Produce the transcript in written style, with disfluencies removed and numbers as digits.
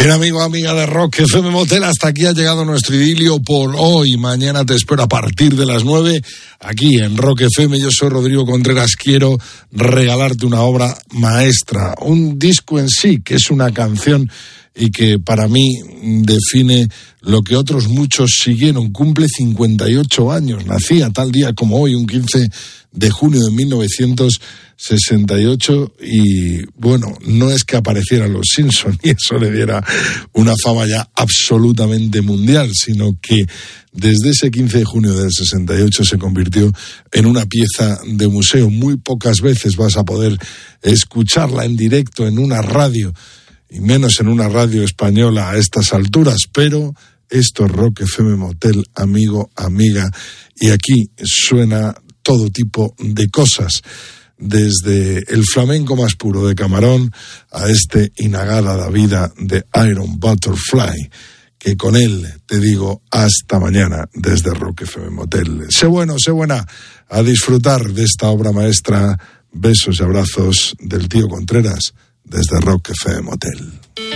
Bien, amigo, amiga de Rock FM Motel, hasta aquí ha llegado nuestro idilio por hoy. Mañana te espero a partir de las 9 aquí en Rock FM. Yo soy Rodrigo Contreras. Quiero regalarte una obra maestra, un disco en sí, que es una canción y que para mí define lo que otros muchos siguieron. Cumple 58 años, nacía tal día como hoy, un 15 de junio de 1968, y bueno, no es que aparecieran los Simpsons y eso le diera una fama ya absolutamente mundial, sino que desde ese 15 de junio del 68 se convirtió en una pieza de museo. Muy pocas veces vas a poder escucharla en directo en una radio, y menos en una radio española a estas alturas, pero esto es Rock FM Motel, amigo, amiga, y aquí suena todo tipo de cosas, desde el flamenco más puro de Camarón a este Inagada da Vida de Iron Butterfly, que con él te digo hasta mañana desde Rock FM Motel. Sé bueno, sé buena, a disfrutar de esta obra maestra. Besos y abrazos del tío Contreras desde Rock FM Motel.